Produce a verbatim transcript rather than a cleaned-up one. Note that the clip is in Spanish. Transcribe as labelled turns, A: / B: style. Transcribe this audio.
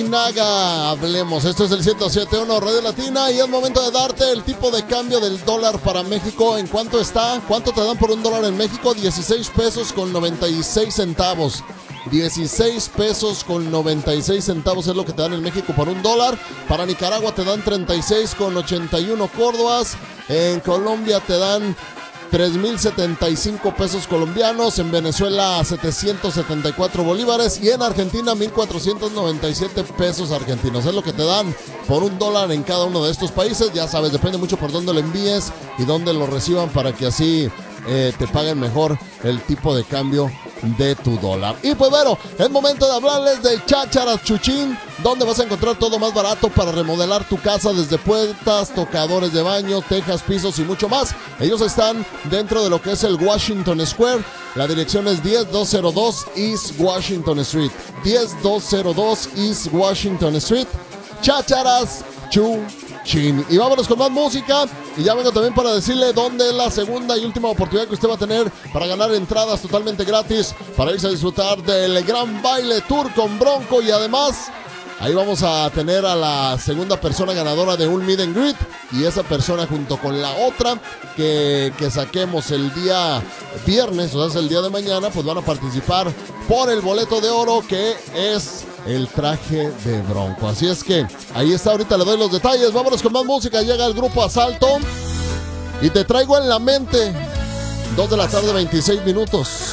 A: Naga, hablemos. Esto es el ciento siete punto uno Radio Latina y es momento de darte el tipo de cambio del dólar para México. ¿En cuánto está? ¿Cuánto te dan por un dólar en México? dieciséis pesos con noventa y seis centavos. dieciséis pesos con noventa y seis centavos es lo que te dan en México por un dólar. Para Nicaragua te dan treinta y seis con ochenta y uno córdobas. En Colombia te dan tres mil setenta y cinco pesos colombianos, en Venezuela setecientos setenta y cuatro bolívares y en Argentina mil cuatrocientos noventa y siete pesos argentinos. Es lo que te dan por un dólar en cada uno de estos países. Ya sabes, depende mucho por dónde lo envíes y dónde lo reciban para que así eh, te paguen mejor el tipo de cambio de tu dólar. Y pues bueno, es momento de hablarles de Chácharas Chuchín, donde vas a encontrar todo más barato para remodelar tu casa, desde puertas, tocadores de baño, tejas, pisos y mucho más. Ellos están dentro de lo que es el Washington Square. La dirección es diez mil doscientos dos East Washington Street. diez mil doscientos dos East Washington Street. Chácharas Chuchín. Y vámonos con más música. Y ya vengo también para decirle dónde es la segunda y última oportunidad que usted va a tener para ganar entradas totalmente gratis para irse a disfrutar del Gran Baile Tour con Bronco. Y además, ahí vamos a tener a la segunda persona ganadora de un meet and greet. Y esa persona junto con la otra que, que saquemos el día viernes, o sea, es el día de mañana, pues van a participar por el boleto de oro que es el traje de Bronco. Así es que ahí está, ahorita le doy los detalles. Vámonos con más música. Llega el grupo Asalto y te traigo en la mente. Dos de la tarde, veintiséis minutos.